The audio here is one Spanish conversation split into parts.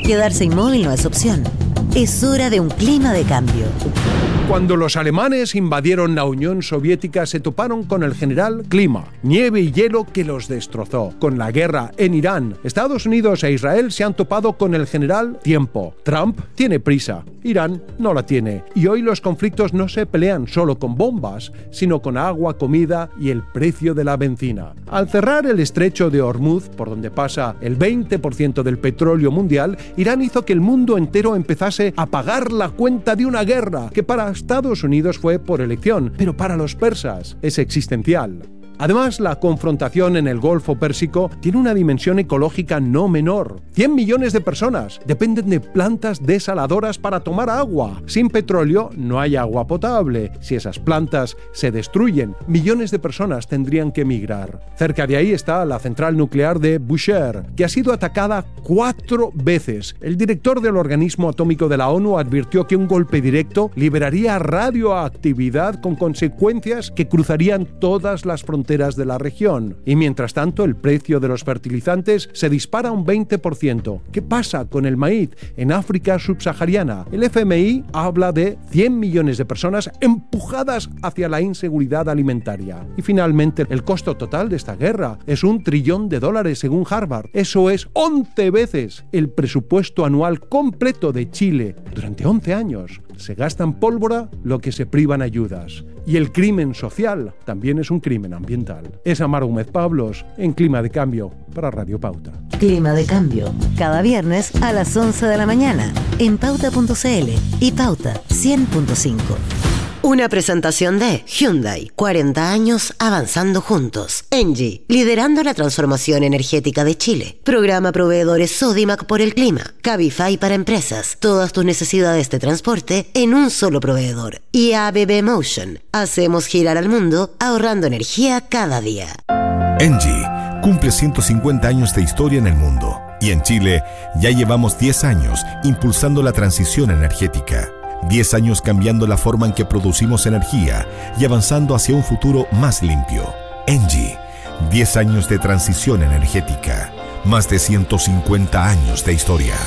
Quedarse inmóvil no es opción. Es hora de un clima de cambio. Cuando los alemanes invadieron la Unión Soviética se toparon con el general Clima, nieve y hielo que los destrozó. Con la guerra en Irán, Estados Unidos e Israel se han topado con el general Tiempo. Trump tiene prisa, Irán no la tiene. Y hoy los conflictos no se pelean solo con bombas, sino con agua, comida y el precio de la benzina. Al cerrar el estrecho de Hormuz, por donde pasa el 20% del petróleo mundial, Irán hizo que el mundo entero empezase a pagar la cuenta de una guerra que para Estados Unidos fue por elección, pero para los persas es existencial. Además, la confrontación en el Golfo Pérsico tiene una dimensión ecológica no menor. 100 millones de personas dependen de plantas desaladoras para tomar agua. Sin petróleo no hay agua potable. Si esas plantas se destruyen, millones de personas tendrían que emigrar. Cerca de ahí está la central nuclear de Bushehr, que ha sido atacada 4 veces. El director del organismo atómico de la ONU advirtió que un golpe directo liberaría radioactividad con consecuencias que cruzarían todas las fronteras de la región. Y mientras tanto, el precio de los fertilizantes se dispara un 20%. ¿Qué pasa con el maíz en África subsahariana? El FMI habla de 100 millones de personas empujadas hacia la inseguridad alimentaria. Y finalmente, el costo total de esta guerra es $1 trillón según Harvard. Eso es 11 veces el presupuesto anual completo de Chile. Durante 11 años se gasta en pólvora lo que se priva en ayudas. Y el crimen social también es un crimen ambiental. Es Amaro Gómez Pablos en Clima de Cambio para Radio Pauta. Clima de Cambio, cada viernes a las 11 de la mañana en Pauta.cl y Pauta 100.5. Una presentación de Hyundai, 40 años avanzando juntos. Engie, liderando la transformación energética de Chile. Programa Proveedores Sodimac por el clima. Cabify para empresas. Todas tus necesidades de transporte en un solo proveedor. Y ABB Motion. Hacemos girar al mundo ahorrando energía cada día. Engie cumple 150 años de historia en el mundo. Y en Chile ya llevamos 10 años impulsando la transición energética. 10 años cambiando la forma en que producimos energía y avanzando hacia un futuro más limpio. Engie, 10 años de transición energética, más de 150 años de historia.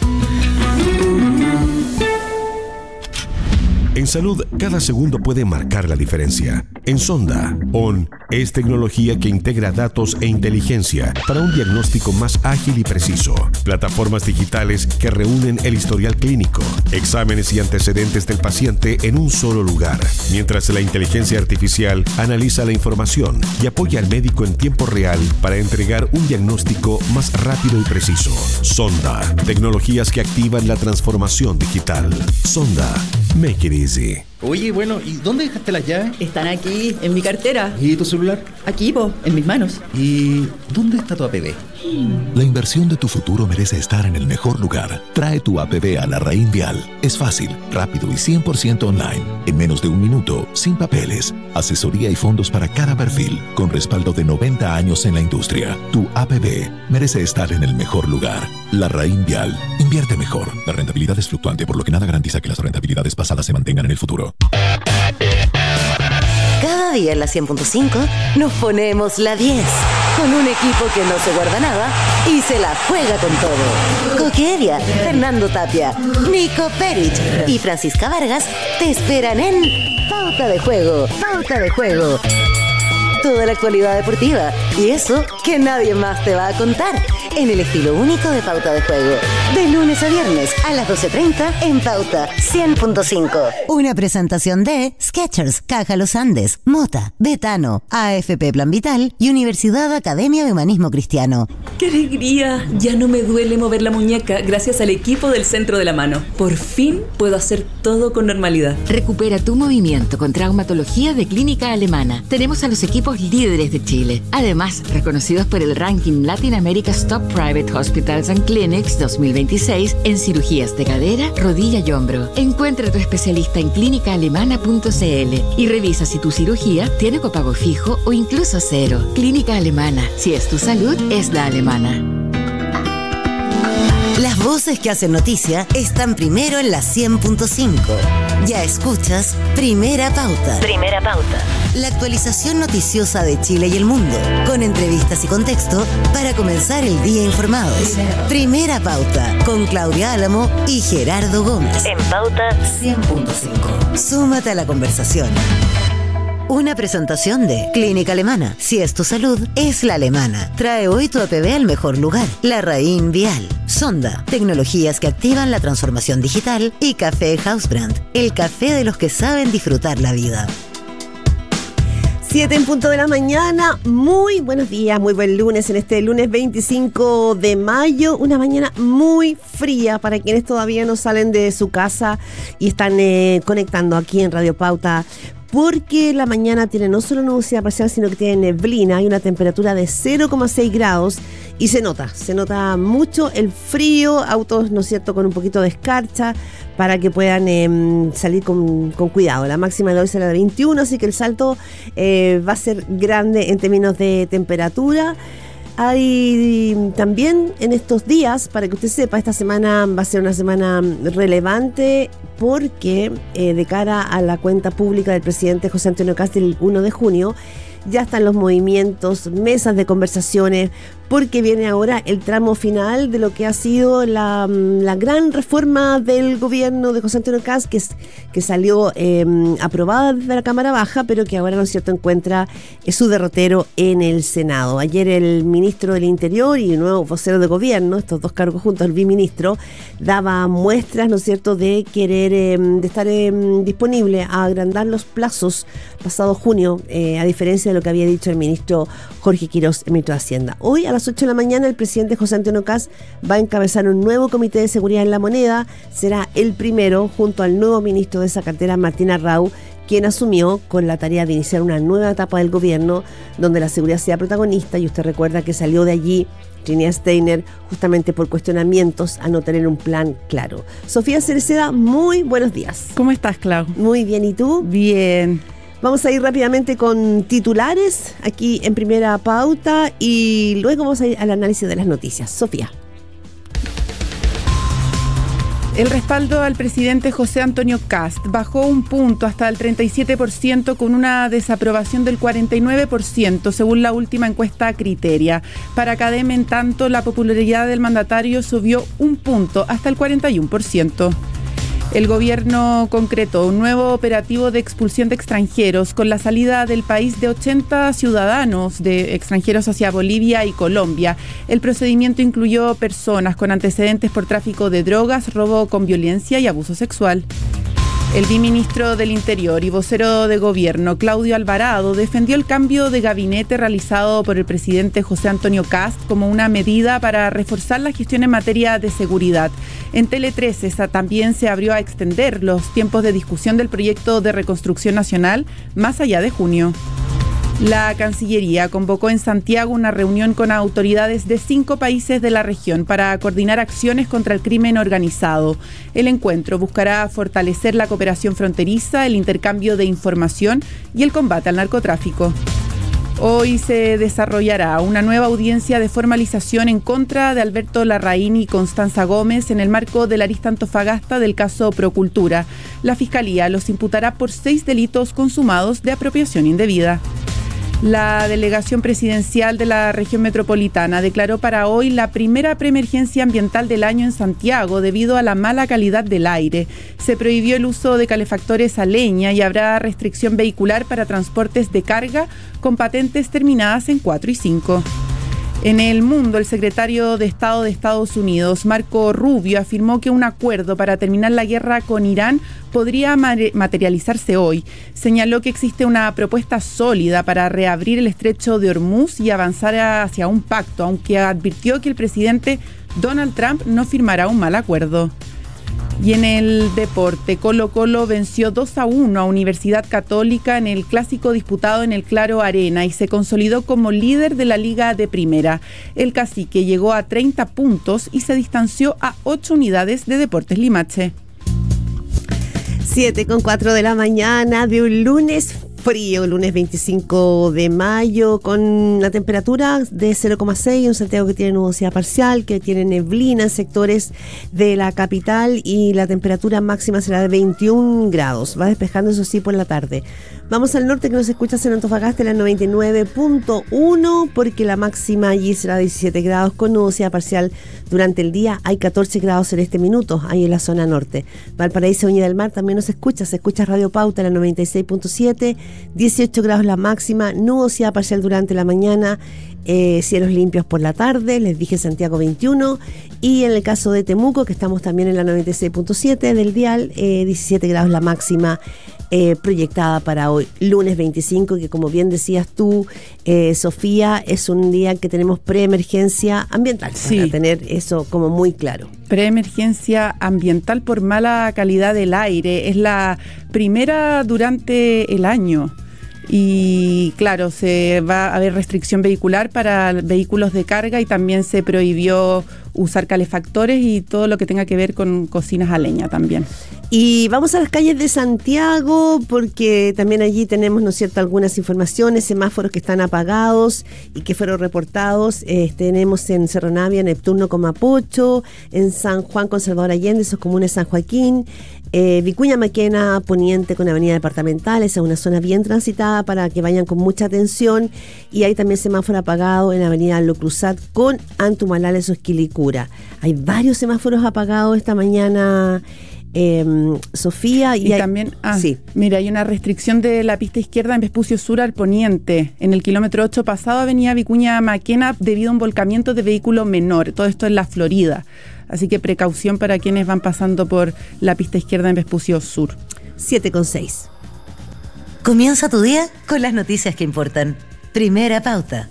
En salud, cada segundo puede marcar la diferencia. En Sonda, ON es tecnología que integra datos e inteligencia para un diagnóstico más ágil y preciso. Plataformas digitales que reúnen el historial clínico, exámenes y antecedentes del paciente en un solo lugar, mientras la inteligencia artificial analiza la información y apoya al médico en tiempo real para entregar un diagnóstico más rápido y preciso. Sonda, tecnologías que activan la transformación digital. Sonda, make it easy. Oye, bueno, ¿y dónde dejaste las llaves? Están aquí, en mi cartera. ¿Y tu celular? Aquí, en mis manos. ¿Y dónde está tu APB? La inversión de tu futuro merece estar en el mejor lugar. Trae tu APB a Larraín Vial. Es fácil, rápido y 100% online. En menos de un minuto, sin papeles. Asesoría y fondos para cada perfil, con respaldo de 90 años en la industria. Tu APB merece estar en el mejor lugar. Larraín Vial. Invierte mejor. La rentabilidad es fluctuante, por lo que nada garantiza que las rentabilidades pasadas se mantengan en el futuro. Cada día en la 100.5 nos ponemos la 10 con un equipo que no se guarda nada y se la juega con todo. Coque Evia, Fernando Tapia, Nico Perich y Francisca Vargas te esperan en Pauta de Juego. Pauta de Juego. Toda la actualidad deportiva y eso que nadie más te va a contar en el estilo único de Pauta de Juego. De lunes a viernes a las 12:30 en Pauta 100.5. Una presentación de Skechers, Caja Los Andes, Mota, Betano, AFP Plan Vital y Universidad Academia de Humanismo Cristiano. ¡Qué alegría! Ya no me duele mover la muñeca gracias al equipo del Centro de la Mano. Por fin puedo hacer todo con normalidad. Recupera tu movimiento con traumatología de Clínica Alemana. Tenemos a los equipos líderes de Chile. Además, reconocidos por el ranking Latin America's Top Private Hospitals and Clinics 2026 en cirugías de cadera, rodilla y hombro. Encuentra a tu especialista en clínicaalemana.cl y revisa si tu cirugía tiene copago fijo o incluso cero. Clínica Alemana. Si es tu salud, es la alemana. Las Las voces que hacen noticia están primero en la 100.5. Ya escuchas Primera Pauta. Primera Pauta. La actualización noticiosa de Chile y el mundo, con entrevistas y contexto para comenzar el día informados. Primera Pauta, con Claudia Álamo y Gerardo Gómez. En Pauta 100.5. Súmate a la conversación. Una presentación de Clínica Alemana. Si es tu salud, es la alemana. Trae hoy tu APB al mejor lugar. La Raín Vial. Sonda. Tecnologías que activan la transformación digital. Y Café Hausbrand. El café de los que saben disfrutar la vida. 7:00 a.m. Muy buenos días, muy buen lunes en este lunes 25 de mayo. Una mañana muy fría para quienes todavía no salen de su casa y están conectando aquí en Radio Pauta. Porque la mañana tiene no solo nubosidad parcial, sino que tiene neblina. Hay una temperatura de 0,6 grados y se nota mucho el frío. Autos, ¿no es cierto?, con un poquito de escarcha para que puedan salir con cuidado. La máxima de hoy será de 21, así que el salto va a ser grande en términos de temperatura. Hay también en estos días, para que usted sepa, esta semana va a ser una semana relevante porque de cara a la cuenta pública del presidente José Antonio Kast el 1 de junio, ya están los movimientos, mesas de conversaciones, porque viene ahora el tramo final de lo que ha sido la gran reforma del gobierno de José Antonio Kast, que salió aprobada desde la Cámara Baja, pero que ahora, ¿no es cierto?, encuentra su derrotero en el Senado. Ayer el ministro del Interior y el nuevo vocero de gobierno, estos dos cargos juntos, el viceministro, daba muestras, ¿no es cierto?, de querer, de estar disponible a agrandar los plazos pasado junio, a diferencia de lo que había dicho el ministro Jorge Quiroz, el ministro de Hacienda. Hoy a las 8 de la mañana el presidente José Antonio Kast va a encabezar un nuevo comité de seguridad en la moneda. Será el primero junto al nuevo ministro de esa cartera, Martín Arrau, quien asumió con la tarea de iniciar una nueva etapa del gobierno donde la seguridad sea protagonista, y usted recuerda que salió de allí Trinidad Steiner justamente por cuestionamientos a no tener un plan claro. Sofía Cereceda, muy buenos días. ¿Cómo estás, Clau? Muy bien, ¿y tú? Bien. Vamos a ir rápidamente con titulares aquí en Primera Pauta y luego vamos a ir al análisis de las noticias. Sofía. El respaldo al presidente José Antonio Kast bajó un punto hasta el 37%, con una desaprobación del 49%, según la última encuesta Criteria. Para Cadem, en tanto, la popularidad del mandatario subió un punto hasta el 41%. El gobierno concretó un nuevo operativo de expulsión de extranjeros con la salida del país de 80 ciudadanos de extranjeros hacia Bolivia y Colombia. El procedimiento incluyó personas con antecedentes por tráfico de drogas, robo con violencia y abuso sexual. El viceministro del Interior y vocero de gobierno, Claudio Alvarado, defendió el cambio de gabinete realizado por el presidente José Antonio Kast como una medida para reforzar la gestión en materia de seguridad. En Tele 13 también se abrió a extender los tiempos de discusión del proyecto de reconstrucción nacional más allá de junio. La Cancillería convocó en Santiago una reunión con autoridades de 5 países de la región para coordinar acciones contra el crimen organizado. El encuentro buscará fortalecer la cooperación fronteriza, el intercambio de información y el combate al narcotráfico. Hoy se desarrollará una nueva audiencia de formalización en contra de Alberto Larraín y Constanza Gómez en el marco de la arista Antofagasta del caso Procultura. La Fiscalía los imputará por 6 delitos consumados de apropiación indebida. La delegación presidencial de la región metropolitana declaró para hoy la primera preemergencia ambiental del año en Santiago debido a la mala calidad del aire. Se prohibió el uso de calefactores a leña y habrá restricción vehicular para transportes de carga con patentes terminadas en 4 y 5. En el mundo, el secretario de Estado de Estados Unidos, Marco Rubio, afirmó que un acuerdo para terminar la guerra con Irán podría materializarse hoy. Señaló que existe una propuesta sólida para reabrir el estrecho de Hormuz y avanzar hacia un pacto, aunque advirtió que el presidente Donald Trump no firmará un mal acuerdo. Y en el deporte, Colo-Colo venció 2-1 a Universidad Católica en el clásico disputado en el Claro Arena y se consolidó como líder de la Liga de Primera. El Cacique llegó a 30 puntos y se distanció a 8 unidades de Deportes Limache. 7:04 de la mañana de un lunes Frío, lunes 25 de mayo, con la temperatura de 0,6, un Santiago que tiene nubosidad parcial, que tiene neblina en sectores de la capital y la temperatura máxima será de 21 grados. Va despejando, eso sí, por la tarde. Vamos al norte, que nos escuchas en Antofagasta, en la 99.1, porque la máxima allí será 17 grados con nubosidad parcial durante el día. Hay 14 grados en este minuto, ahí en la zona norte. Valparaíso, Viña del Mar también se escucha Radio Pauta, en la 96.7, 18 grados la máxima, nubosidad parcial durante la mañana, cielos limpios por la tarde, les dije Santiago 21, y en el caso de Temuco, que estamos también en la 96.7 del dial, 17 grados la máxima proyectada para hoy, lunes 25, que como bien decías tú, Sofía, es un día que tenemos preemergencia ambiental, para tener eso como muy claro. Preemergencia ambiental por mala calidad del aire, es la primera durante el año. Y claro, se va a haber restricción vehicular para vehículos de carga y también se prohibió usar calefactores y todo lo que tenga que ver con cocinas a leña también. Y vamos a las calles de Santiago, porque también allí tenemos, ¿no es cierto?, algunas informaciones, semáforos que están apagados y que fueron reportados. Tenemos en Cerro Navia, Neptuno con Mapocho, en San Juan con Salvador Allende, esos comunes San Joaquín, Vicuña Maquena, Poniente con Avenida Departamental, esa es una zona bien transitada para que vayan con mucha atención. Y hay también semáforo apagado en Avenida Lo Cruzat con Antumalales o Esquilicura. Hay varios semáforos apagados esta mañana, Sofía. Y también, sí. Mira, hay una restricción de la pista izquierda en Vespucio Sur al Poniente, en el kilómetro 8 pasado Avenida Vicuña Maquena, debido a un volcamiento de vehículo menor. Todo esto en la Florida. Así que precaución para quienes van pasando por la pista izquierda en Vespucio Sur. 7,6. Comienza tu día con las noticias que importan. Primera pauta.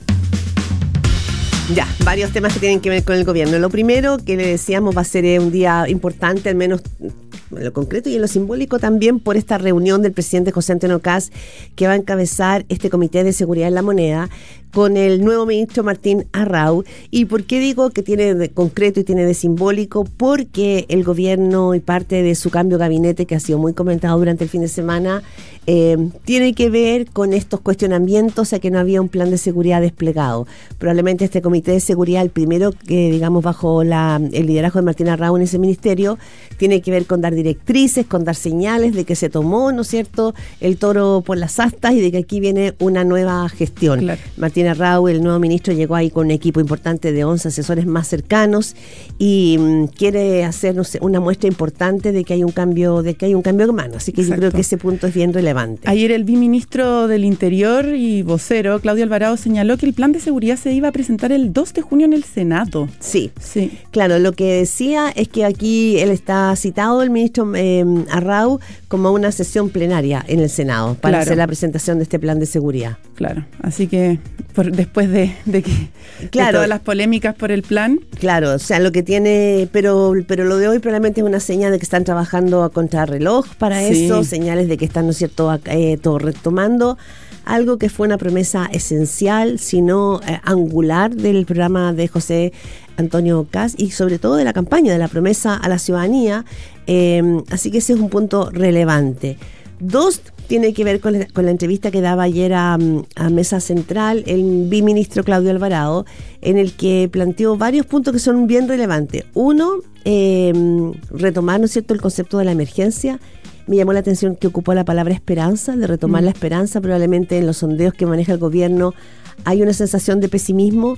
Ya, varios temas que tienen que ver con el gobierno. Lo primero que le decíamos va a ser un día importante, al menos en lo concreto y en lo simbólico también, por esta reunión del presidente José Antonio Kast, que va a encabezar este Comité de Seguridad en la Moneda con el nuevo ministro Martín Arrau. ¿Y por qué digo que tiene de concreto y tiene de simbólico? Porque el gobierno y parte de su cambio de gabinete, que ha sido muy comentado durante el fin de semana, tiene que ver con estos cuestionamientos a que no había un plan de seguridad desplegado. Probablemente este Comité de Seguridad, el primero que, digamos, bajo el liderazgo de Martín Arrau en ese ministerio, tiene que ver con dar directrices, con dar señales de que se tomó, ¿no es cierto?, el toro por las astas y de que aquí viene una nueva gestión. Claro. Martín Arrau, el nuevo ministro, llegó ahí con un equipo importante de 11 asesores más cercanos y quiere hacer, no sé, una muestra importante de que hay un cambio de mano. Así que Exacto. Yo creo que ese punto es bien relevante. Ayer el viceministro del Interior y vocero, Claudio Alvarado, señaló que el plan de seguridad se iba a presentar el 2 de junio en el Senado. Sí. Claro, lo que decía es que aquí él está citado, el ministro Arrau, como una sesión plenaria en el Senado para hacer la presentación de este plan de seguridad. Claro, así que después de todas las polémicas por el plan. Claro, o sea, lo que tiene, pero lo de hoy probablemente es una señal de que están trabajando a contrarreloj para eso, señales de que están, ¿no es cierto?, todo retomando algo que fue una promesa esencial, sino angular del programa de José Antonio Kast y sobre todo de la campaña, de la promesa a la ciudadanía. Así que ese es un punto relevante. 2, tiene que ver con la entrevista que daba ayer a Mesa Central el viceministro Claudio Alvarado, en el que planteó varios puntos que son bien relevantes. 1, retomar, ¿no es cierto?, el concepto de la emergencia. Me llamó la atención que ocupó la palabra esperanza, de retomar la esperanza. Probablemente en los sondeos que maneja el gobierno hay una sensación de pesimismo.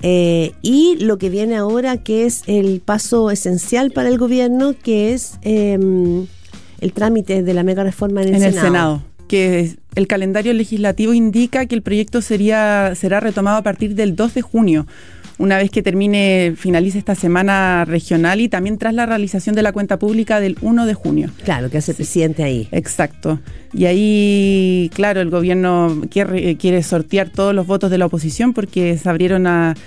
Y lo que viene ahora, que es el paso esencial para el gobierno, que es el trámite de la mega reforma en el Senado. Que el calendario legislativo indica que el proyecto será retomado a partir del 2 de junio, una vez que finalice esta semana regional y también tras la realización de la cuenta pública del 1 de junio. Claro, que hace el presidente ahí. Exacto. Y ahí, claro, el gobierno quiere sortear todos los votos de la oposición porque se abrieron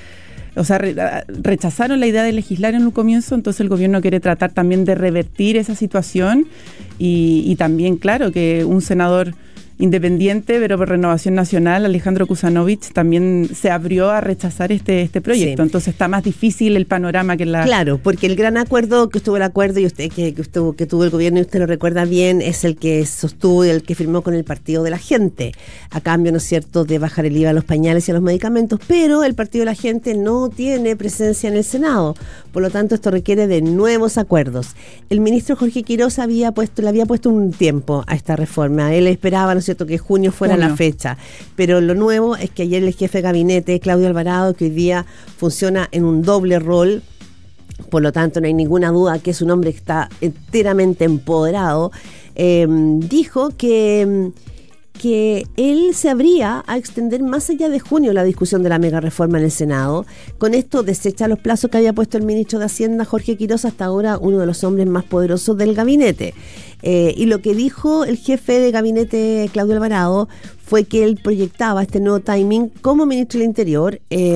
rechazaron la idea de legislar en un comienzo, entonces el gobierno quiere tratar también de revertir esa situación y también, claro, que un senador independiente, pero por Renovación Nacional, Alejandro Kusanovich, también se abrió a rechazar este proyecto. Sí. Entonces está más difícil el panorama que la... Claro, porque el gran acuerdo que estuvo el acuerdo, y usted que tuvo el gobierno, y usted lo recuerda bien, es el que sostuvo y el que firmó con el Partido de la Gente, a cambio, ¿no es cierto?, de bajar el IVA a los pañales y a los medicamentos, pero el Partido de la Gente no tiene presencia en el Senado, por lo tanto esto requiere de nuevos acuerdos. El ministro Jorge Quiroz le había puesto un tiempo a esta reforma, él esperaba, ¿no es cierto?, que junio fuera la fecha, pero lo nuevo es que ayer el jefe de gabinete, Claudio Alvarado, que hoy día funciona en un doble rol, por lo tanto no hay ninguna duda que es un hombre que está enteramente empoderado, dijo que él se abría a extender más allá de junio la discusión de la mega reforma en el Senado. Con esto desecha los plazos que había puesto el ministro de Hacienda, Jorge Quiroz, hasta ahora uno de los hombres más poderosos del gabinete. Y lo que dijo el jefe de gabinete, Claudio Alvarado, fue que él proyectaba este nuevo timing como ministro del Interior,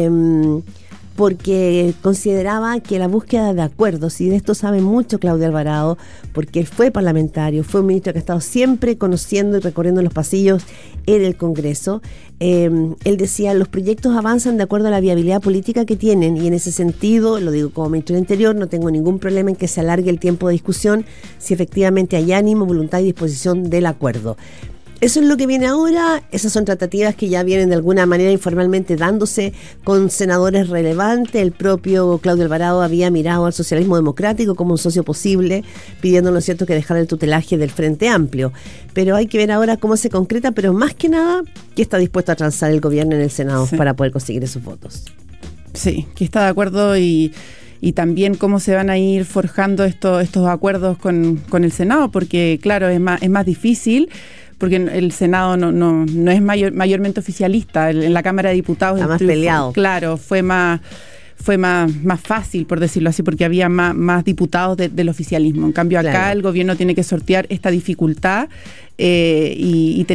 porque consideraba que la búsqueda de acuerdos, y de esto sabe mucho Claudio Alvarado, porque él fue parlamentario, fue un ministro que ha estado siempre conociendo y recorriendo los pasillos en el Congreso. Él decía, los proyectos avanzan de acuerdo a la viabilidad política que tienen, y en ese sentido, lo digo como ministro del Interior, no tengo ningún problema en que se alargue el tiempo de discusión si efectivamente hay ánimo, voluntad y disposición del acuerdo. Eso es lo que viene ahora, esas son tratativas que ya vienen de alguna manera informalmente dándose con senadores relevantes. El propio Claudio Alvarado había mirado al socialismo democrático como un socio posible, pidiendo, ¿no es cierto?, que dejara el tutelaje del Frente Amplio. Pero hay que ver ahora cómo se concreta, pero más que nada, que está dispuesto a transar el gobierno en el Senado para poder conseguir esos votos. Sí, que está de acuerdo y también cómo se van a ir forjando estos acuerdos con el Senado, porque claro, es más difícil, porque el Senado no es mayormente oficialista. En la Cámara de Diputados está más peleado. Claro, fue más fácil, por decirlo así, porque había más diputados del oficialismo. En cambio, acá el gobierno tiene que sortear esta dificultad y